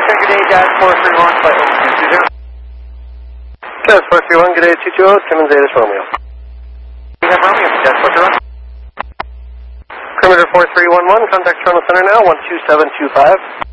good day, Jazz 431, flight level 220. Jazz 431, good day, 220, Simmons 8 Romeo. We have Romeo from Jazz 431. Perimeter 4311, contact Toronto Center now, 12725.